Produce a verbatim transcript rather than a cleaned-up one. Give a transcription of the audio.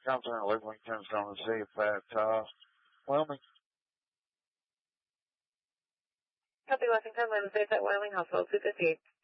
Counselor Livingston's going to see if at, uh, Wyoming. Copy Washington, Lynn, safe at Wyoming, household two fifty-eight.